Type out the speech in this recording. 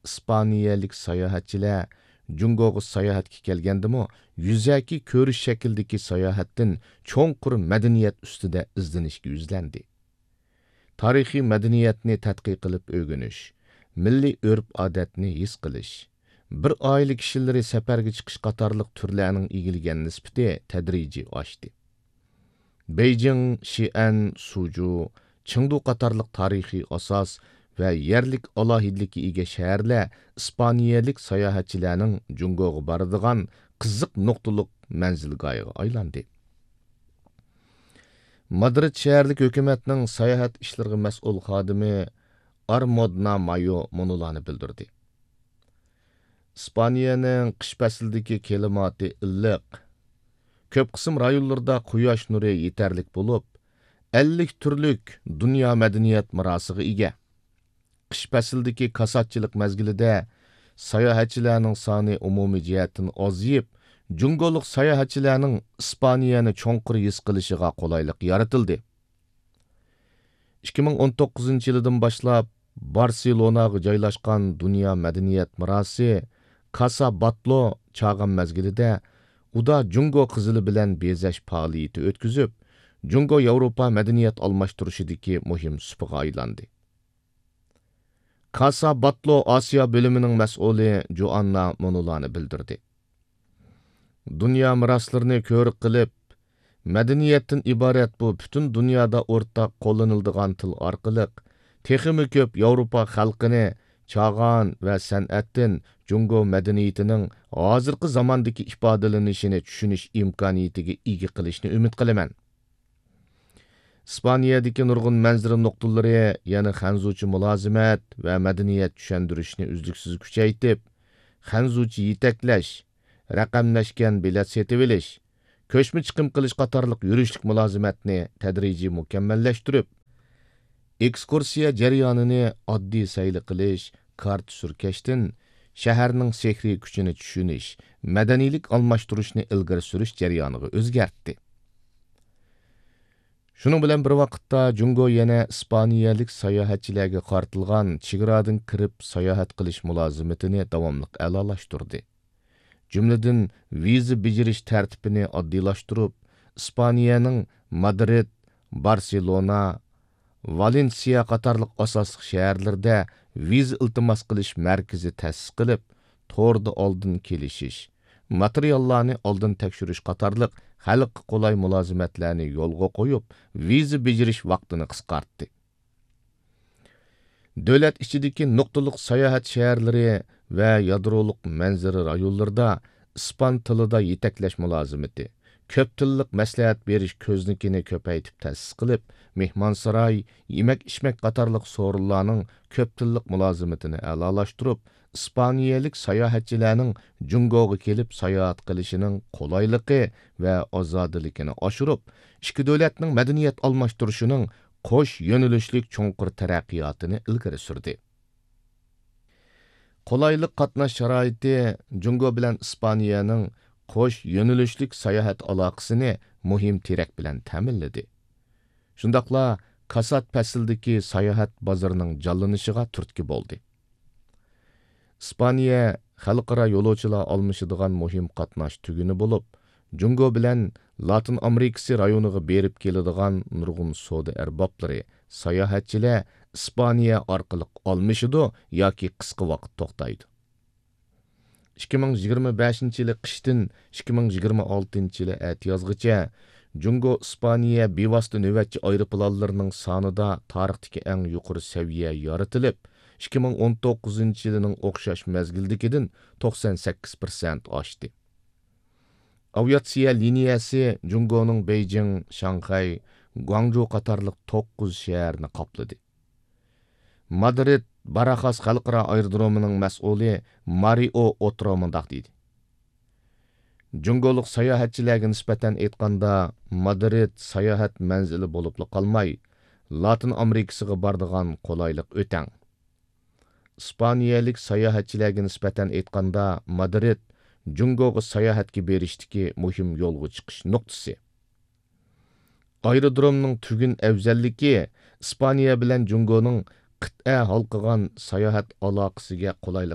İspaniyalik sayohatchilar Jungoga sayohatga kelgandimi, yuzaki ko'rish shaklidagi sayohatdan cho'nqur madaniyat ustida izlanishga yuzlandi. Tarixiy madaniyatni tadqiq qilib o'rganish, milliy urf-odatni his qilish, bir oila kishilari safarga chiqish qatorliq turlarning egilgan nisbati tadrijiy oshdi. Beijing, Xi'an, Suju, Chengdu qatorliq tarixiy asos va yerlik alohidlikka ega shaharlar ispaniyalik sayohatchilarning Jungoga boradigan qiziq nuqtaliq manzilgohiga aylandi. Madrid shaharlik hukumatning sayohat ishlariga mas'ul xodimi Armodna Mayo munolarni bildirdi. Ispaniyaning qish faslidagi klimati illiq, ko'p qism rayonlarda quyosh nuri yetarlik bo'lib, 50 turlik dunyo madaniyat mirosiga ega. Qish faslidagi kasatchilik mezgilida sayohatchilarning soni umumiy jihatdan ozayib, Jungolik sayohatchilarning Ispaniyani cho'nqur his qilishiga qulaylik yaratildi. 2019-yildan boshlab Barselonaga joylashgan dunyo madaniyat mirosi Casa Batlló chaqan mezgilida uda Jungo qizili bilan bezash faoliyati o'tkazib, Jungo Yevropa madaniyat almashtirishidagi muhim supaga aylandi. Casa Batlló Osiyo bo'limining mas'uli Joanna Monolarni bildirdi. Dunyo miroslarini ko'rik qilib, madaniyatdan iborat bu butun dunyoda o'rtaq qo'llaniladigan til orqali texmi ko'p Yevropa xalqini chag'an va san'atdan Jungo madaniyatining hozirgi zamondagi ifodalanishini tushunish imkoniyatiga ega qilishni umid qilaman. Ispaniyadagi nurg'un manzara nuqtalari yana xanzuchi mulozimat va madaniyat tushuntirishni uzluksiz kuchaytirib, xanzuchi yetaklash, raqamlashgan bilet setib olish, ko'chma chiqim qilish qatorliq yurishlik mulozimatni tadrijiy mukammallashtirib, ekskursiya jarayonini oddiy sayli qilish, kart surkashdan shaharning sehriy kuchini tushunish, madaniylik almashtirishni ilgari surish jarayoniga o'zgartdi. Shuning bilan bir vaqtda Jungo yana ispaniyalik sayohatchilarga qartilgan chegaradan kirib sayohat qilish mulozimatini davomli a'lolashtirdi. Jumladan viza bejirish tartibini oddiylashtirib, Ispaniyaning Madrid, Barselona, Valensiya qatorliq asosli shaharlarda viza iltimos qilish markazi ta'sis qilib, to'rda oldin kelishish, materiallarni oldin tekshirish qatorliq xalqqa qulay mulozimatlarni yo'lga qo'yib, viza bejirish vaqtini qisqartdi. Davlat ichidagi nuqtaliq sayohat shaharlari va yadroliq manzara rayonlarida ispan tilida yetaklash mulozimati, ko'p tillik maslahat berish ko'znikini ko'paytib ta'sis qilib, mehmonsaroy, yemak-ichmak qatorliq so'rinlarning ko'p tillik mulozimatini a'lolashtirib, ispaniyalik sayohatchilarning Jungoga kelib sayohat qilishining qulayligi va ozodiligini oshirib, ikki davlatning madaniyat almashtirishining qo'sh yo'nalishlik cho'nqur taraqqiyotini ilgari surdi. Qulaylik qatnash sharoiti Jungo bilan Ispaniyaning qo'sh yo'nalishlik sayohat aloqasini muhim terak bilan ta'minladi. Shundaqla Kasat faslidagi sayohat bozorining jonlanishiga turtki bo'ldi. Ispaniya xalqaro yo'lovchilar almashadigan muhim qatnash tuguni bo'lib, Jungo bilan Latin Amerikasi rayoniga berib keladigan nurg'un savdo arboblari, sayohatchilar Ispaniya orqali almashidi yoki qisqa vaqt to'xtaydi. 2025-yil qishdan 2026-yil yozgacha Jungo Ispaniya bevosita navbatchi aeroplanlarining sonida tarixdagi eng yuqori saviya yaratilib, 2019-yilning o'xshash mezgildagidan 98% oshdi. Aviatsiya liniyasi Jungoning Beijing, Shanxay, Guangzhou qatorliq 9 shaharni qopladi. Madrid Barajas xalqaro aerodromining mas'uli Mario Otro mundaq deydi. Jungolik sayohatchilarga nisbatan aytganda Madrid sayohat manzili bo'lib qolmay, Latin Amerikasiga boradigan qulaylik o'tang. Ispaniyalik sayohatchilarga nisbatan aytganda Madrid Jungoga sayohatga berishdagi muhim yo'lga chiqish nuqtasi. Aerodromning tugun afzalligi Ispaniya bilan Jungoning qit'a halqigan sayohat aloqasiga qulaylik